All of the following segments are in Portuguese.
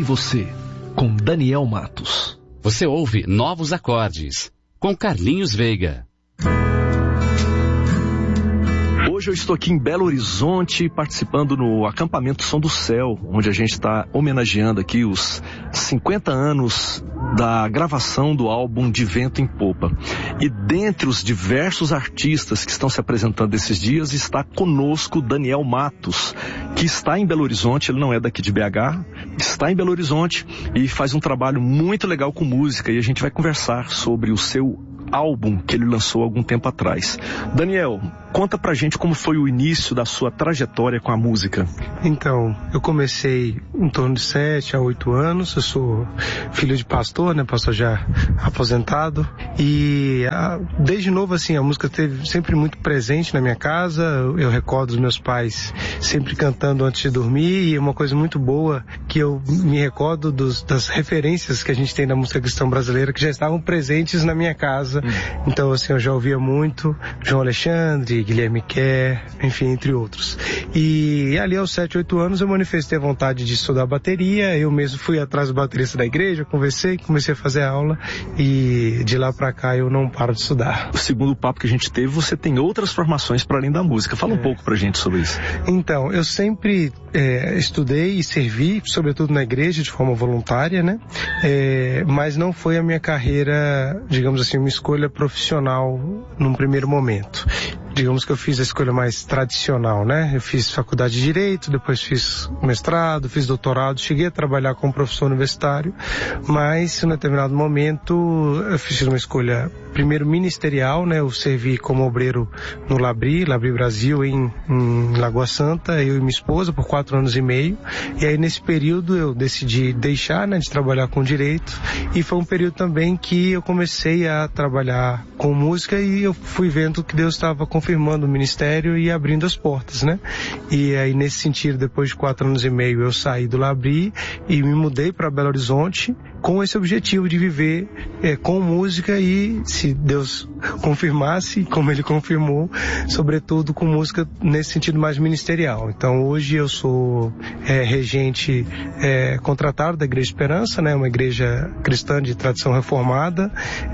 Você, com Daniel Matos. Você ouve Novos Acordes, com Carlinhos Veiga. Hoje eu estou aqui em Belo Horizonte participando no acampamento Som do Céu, onde a gente está homenageando aqui os 50 anos da gravação do álbum De Vento em Popa. E dentre os diversos artistas que estão se apresentando esses dias está conosco Daniel Matos, que está em Belo Horizonte. Ele não é daqui de BH, está em Belo Horizonte e faz um trabalho muito legal com música, e a gente vai conversar sobre o seu álbum que ele lançou há algum tempo atrás. Daniel, conta pra gente como foi o início da sua trajetória com a música. Então, eu comecei em torno de 7 a 8 anos, eu sou filho de pastor, né, pastor já aposentado, e desde novo, assim, a música esteve sempre muito presente na minha casa. Eu recordo os meus pais sempre cantando antes de dormir, e uma coisa muito boa que eu me recordo das referências que a gente tem na música cristã brasileira, que já estavam presentes na minha casa. Então, assim, eu já ouvia muito João Alexandre, Guilherme Kerr, enfim, entre outros. E ali aos 7, 8 anos eu manifestei a vontade de estudar bateria. Eu mesmo fui atrás do baterista da igreja, comecei a fazer aula, e de lá pra cá eu não paro de estudar. Segundo o papo que a gente teve, você tem outras formações para além da música. Fala um pouco pra gente sobre isso. Então, eu sempre estudei e servi, sobretudo na igreja, de forma voluntária, né? Mas não foi a minha carreira, digamos assim, uma escolha profissional num primeiro momento. Digamos que eu fiz a escolha mais tradicional, né? Eu fiz faculdade de Direito, depois fiz mestrado, fiz doutorado, cheguei a trabalhar como professor universitário, mas em um determinado momento eu fiz uma escolha primeiro ministerial, né? Eu servi como obreiro no Labri Brasil, em Lagoa Santa, eu e minha esposa, por 4 anos e meio. E aí nesse período eu decidi deixar, né, de trabalhar com direito, e foi um período também que eu comecei a trabalhar com música, e eu fui vendo que Deus estava confirmando o ministério e abrindo as portas, né? E aí nesse sentido, depois de 4 anos e meio, eu saí do Labri e me mudei para Belo Horizonte com esse objetivo de viver com música, e se Deus confirmasse, como Ele confirmou, sobretudo com música nesse sentido mais ministerial. Então hoje eu sou regente contratado da Igreja Esperança, né? Uma igreja cristã de tradição reformada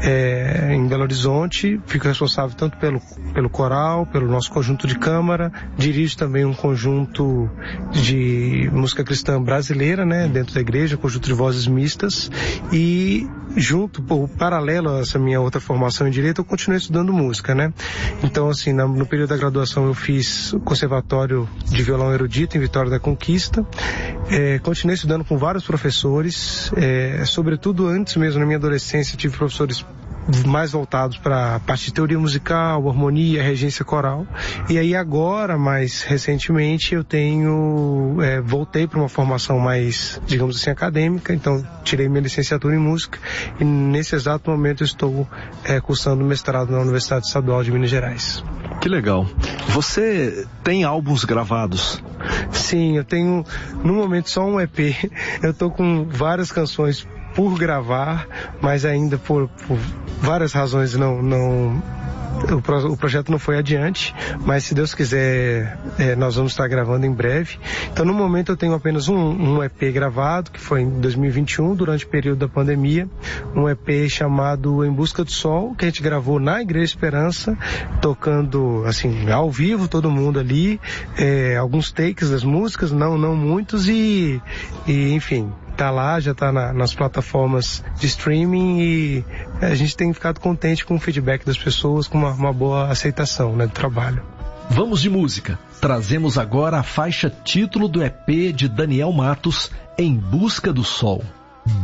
em Belo Horizonte. Fico responsável tanto pelo coral, pelo nosso conjunto de câmara, dirijo também um conjunto de música cristã brasileira, né, dentro da igreja, conjunto de vozes mistas, e junto, paralelo a essa minha outra formação em direito, eu continuei estudando música, né? Então, assim, no período da graduação eu fiz o conservatório de violão erudito em Vitória da Conquista, continuei estudando com vários professores, sobretudo antes mesmo, na minha adolescência, tive professores mais voltados para a parte de teoria musical, harmonia, regência coral. E aí agora, mais recentemente, eu voltei para uma formação mais, digamos assim, acadêmica. Então tirei minha licenciatura em música, e nesse exato momento eu estou cursando mestrado na Universidade Estadual de Minas Gerais. Que legal. Você tem álbuns gravados? Sim, eu tenho no momento só um EP. Eu estou com várias canções por gravar, mas ainda por várias razões o projeto não foi adiante, mas se Deus quiser, nós vamos estar gravando em breve. Então no momento eu tenho apenas um EP gravado, que foi em 2021, durante o período da pandemia, um EP chamado Em Busca do Sol, que a gente gravou na Igreja Esperança, tocando assim, ao vivo, todo mundo ali, alguns takes das músicas, não muitos, e enfim, tá lá, já tá nas plataformas de streaming, e a gente tem ficado contente com o feedback das pessoas, com uma boa aceitação, né, do trabalho. Vamos de música. Trazemos agora a faixa título do EP de Daniel Matos, Em Busca do Sol.